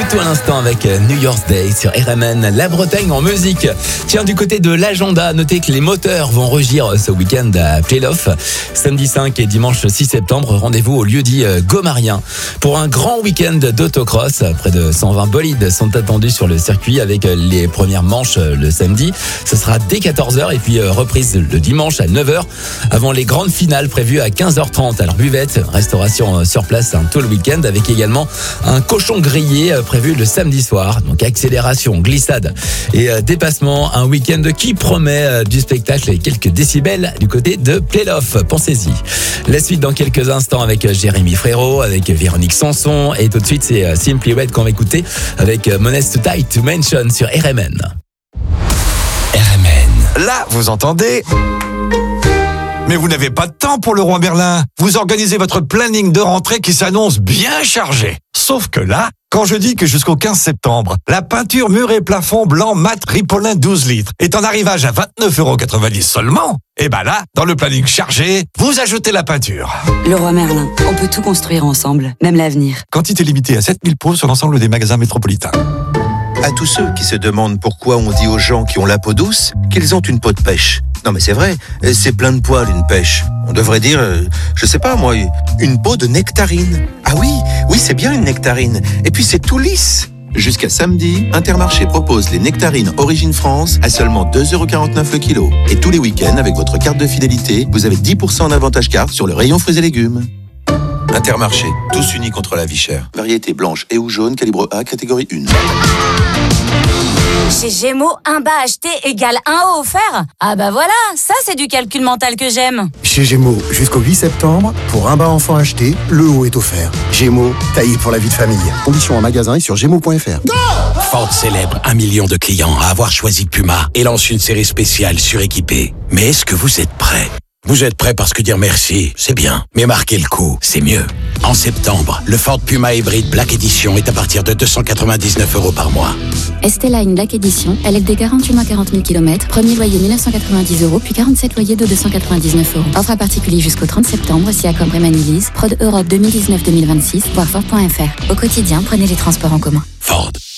tout à l'instant avec New Year's Day sur RMN, la Bretagne en musique. Tiens, du côté de l'agenda, notez que les moteurs vont rugir ce week-end à Pléloff. Samedi 5 et dimanche 6 septembre, rendez-vous au lieu-dit Gomarien pour un grand week-end d'autocross. Près de 120 bolides sont attendus sur le circuit avec les premières manches le samedi. Ce sera dès 14h et puis reprise le dimanche à 9h avant les grandes finales prévues à 15h30. Alors buvette, restauration sur place tout le week-end avec également un cochon grillé prévu le samedi soir. Donc accélération, glissade et dépassement. Un week-end qui promet du spectacle et quelques décibels du côté de Pléloff. Pensez-y. La suite dans quelques instants avec Jérémy Frérot, avec Véronique Sanson. Et tout de suite, c'est Simply Red qu'on va écouter avec Money Too Tight to Mention sur RMN. RMN. Là, vous entendez ? Mais vous n'avez pas de temps pour le roi Merlin. Vous organisez votre planning de rentrée qui s'annonce bien chargé. Sauf que là, quand je dis que jusqu'au 15 septembre, la peinture mur et plafond blanc mat Ripolin 12 litres est en arrivage à 29,90€ seulement, et ben là, dans le planning chargé, vous ajoutez la peinture. Le roi Merlin, on peut tout construire ensemble, même l'avenir. Quantité limitée à 7000 pots sur l'ensemble des magasins métropolitains. À tous ceux qui se demandent pourquoi on dit aux gens qui ont la peau douce qu'ils ont une peau de pêche. Non mais c'est vrai, c'est plein de poils une pêche. On devrait dire, je sais pas moi, une peau de nectarine. Ah oui, c'est bien une nectarine. Et puis c'est tout lisse. Jusqu'à samedi, Intermarché propose les nectarines Origine France à seulement 2,49€ le kilo. Et tous les week-ends, avec votre carte de fidélité, vous avez 10% en avantage carte sur le rayon fruits et légumes. Intermarché, tous unis contre la vie chère. Variété blanche et ou jaune, calibre A, catégorie 1. Chez Gémeaux, un bas acheté égale un haut offert. Ah bah voilà, ça c'est du calcul mental que j'aime. Chez Gémeaux, jusqu'au 8 septembre, pour un bas enfant acheté, le haut est offert. Gémeaux, taillé pour la vie de famille. Conditions en magasin et sur gémeaux.fr. Ford célèbre 1 million de clients à avoir choisi Puma et lance une série spéciale suréquipée. Mais est-ce que vous êtes prêts ? Vous êtes prêts parce que dire merci, c'est bien. Mais marquer le coup, c'est mieux. En septembre, le Ford Puma Hybrid Black Edition est à partir de 299€ par mois. Esteline Black Edition, LLD 48 mois 40 000 km, premier loyer 1990€, puis 47 loyers de 299€. Offre à particulier jusqu'au 30 septembre, si accord Prémanilise, prod Europe 2019-2026, voir Ford.fr. Au quotidien, prenez les transports en commun. Ford.